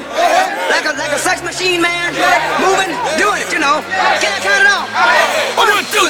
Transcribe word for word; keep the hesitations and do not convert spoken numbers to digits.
Like a, like a sex machine, man. Moving,